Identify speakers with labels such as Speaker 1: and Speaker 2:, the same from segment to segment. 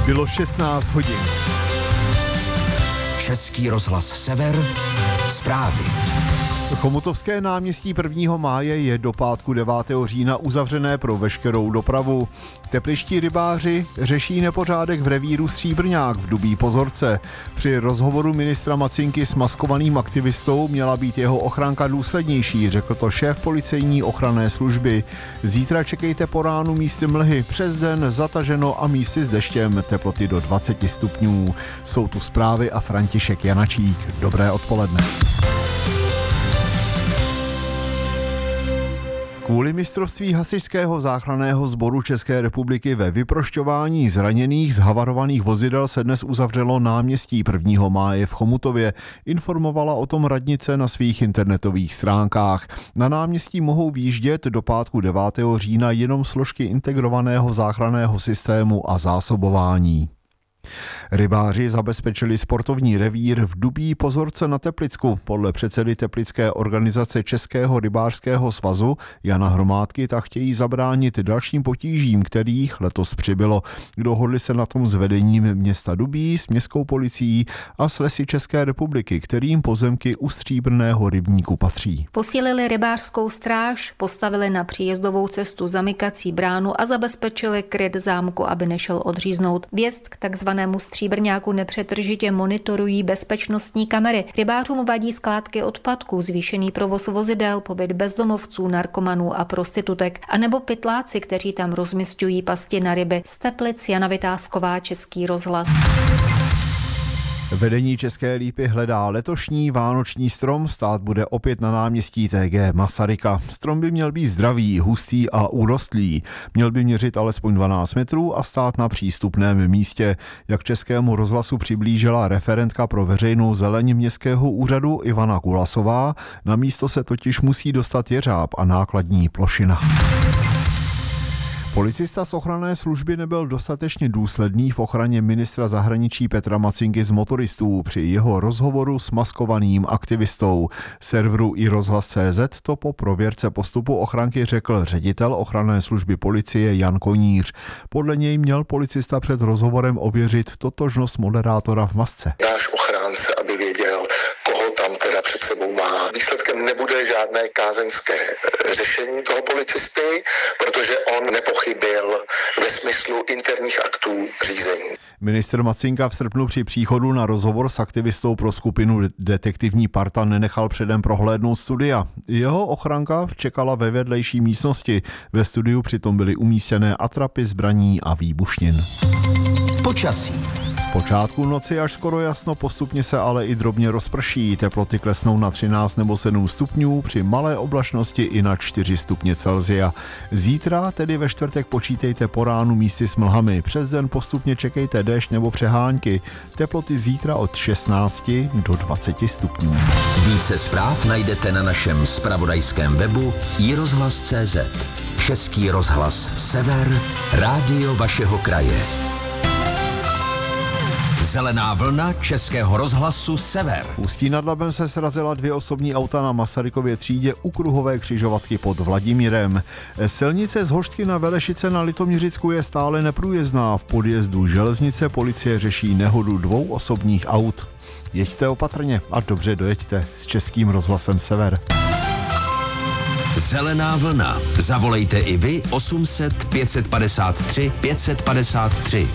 Speaker 1: Bylo 16 hodin.
Speaker 2: Český rozhlas Sever, zprávy.
Speaker 1: Chomutovské náměstí 1. máje je do pátku 9. října uzavřené pro veškerou dopravu. Tepličtí rybáři řeší nepořádek v revíru Stříbrňák v Dubí Pozorce. Při rozhovoru ministra Macinky s maskovaným aktivistou měla být jeho ochranka důslednější, řekl to šéf policejní ochranné služby. Zítra čekejte po ránu místy mlhy, přes den zataženo a místy s deštěm, teploty do 20 stupňů. Jsou tu zprávy a František Janačík. Dobré odpoledne. Kvůli mistrovství hasičského záchranného sboru České republiky ve vyprošťování zraněných z havarovaných vozidel se dnes uzavřelo náměstí 1. máje v Chomutově. Informovala o tom radnice na svých internetových stránkách. Na náměstí mohou výjíždět do pátku 9. října jenom složky integrovaného záchranného systému a zásobování. Rybáři zabezpečili sportovní revír v Dubí Pozorce na Teplicku. Podle předsedy teplické organizace Českého rybářského svazu Jana Hromádky tak chtějí zabránit dalším potížím, kterých letos přibylo. Dohodli se na tom s vedením města Dubí, s městskou policií a s Lesy České republiky, kterým pozemky u Stříbrného rybníku patří.
Speaker 3: Posílili rybářskou stráž, postavili na příjezdovou cestu zamykací bránu a zabezpečili kryt zámku, aby nešel odříznout. Vjezd k takzvanému Stříbrňáku nepřetržitě monitorují bezpečnostní kamery. Rybářům vadí skládky odpadků, zvýšený provoz vozidel, pobyt bezdomovců, narkomanů a prostitutek, anebo pytláci, kteří tam rozmisťují pasti na ryby. Z Teplic Jana Vytázková, Český rozhlas.
Speaker 1: Vedení České Lípy hledá letošní vánoční strom, stát bude opět na náměstí TG Masaryka. Strom by měl být zdravý, hustý a urostlý. Měl by měřit alespoň 12 metrů a stát na přístupném místě. Jak Českému rozhlasu přiblížila referentka pro veřejnou zeleň městského úřadu Ivana Kulasová, na místo se totiž musí dostat jeřáb a nákladní plošina. Policista z ochranné služby nebyl dostatečně důsledný v ochraně ministra zahraničí Petra Macinky z motoristů při jeho rozhovoru s maskovaným aktivistou. Serveru iRozhlas.cz to po prověrce postupu ochranky řekl ředitel ochranné služby policie Jan Koníř. Podle něj měl policista před rozhovorem ověřit totožnost moderátora v masce.
Speaker 4: Náš ochránce, aby věděl, koho tam teda před sebou má. Výsledkem nebude žádné kázeňské řešení toho policisty, protože on nepochybil ve smyslu interních aktů řízení.
Speaker 1: Ministr Macinka v srpnu při příchodu na rozhovor s aktivistou pro skupinu Detektivní parta nenechal předem prohlédnout studia. Jeho ochranka čekala ve vedlejší místnosti. Ve studiu přitom byly umístěné atrapy zbraní a výbušnin.
Speaker 2: Počasí.
Speaker 1: Zpočátku noci až skoro jasno, postupně se ale i drobně rozprší. Teploty klesnou na 13 nebo 7 stupňů, při malé oblačnosti i na 4 stupně Celsia. Zítra, tedy ve čtvrtek, počítejte po ránu místy s mlhami. Přes den postupně čekejte déšť nebo přehánky. Teploty zítra od 16 do 20 stupňů.
Speaker 2: Více zpráv najdete na našem zpravodajském webu iRozhlas.cz. Český rozhlas Sever, rádio vašeho kraje. Zelená vlna Českého rozhlasu Sever.
Speaker 1: V Ústí nad Labem se srazila 2 osobní auta na Masarykově třídě u kruhové křižovatky pod Vladimírem. Silnice z Hořtky na Velešice na Litoměřicku je stále neprůjezdná. V podjezdu železnice policie řeší nehodu 2 osobních aut. Jeďte opatrně a dobře dojeďte s Českým rozhlasem Sever.
Speaker 2: Zelená vlna. Zavolejte i vy 800 553 553.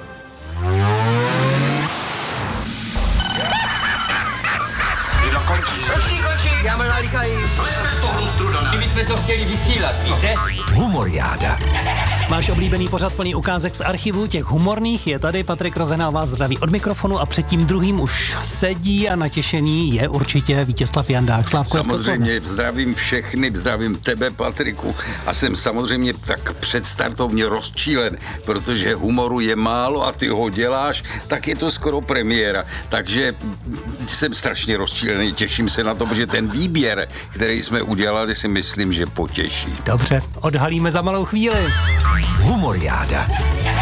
Speaker 5: Končí, já mám nalíkají.
Speaker 6: Slezme z toho strudana.
Speaker 5: My jsme to chtěli vysílat, víte?
Speaker 2: Humoriáda.
Speaker 7: Váš oblíbený pořad plný ukázek z archivu, těch humorných je tady. Patrik Rozenál vás zdraví od mikrofonu a před tím druhým už sedí a natěšený je určitě Vítězslav Jandák. Slávku,
Speaker 8: samozřejmě zdravím všechny, zdravím tebe, Patriku, a jsem samozřejmě tak předstartovně rozčílen, protože humoru je málo a ty ho děláš, tak je to skoro premiéra. Takže jsem strašně rozčílený, těším se na to, protože ten výběr, který jsme udělali, si myslím, že potěší.
Speaker 7: Dobře, odhalíme za malou chvíli.
Speaker 2: Humoriáda.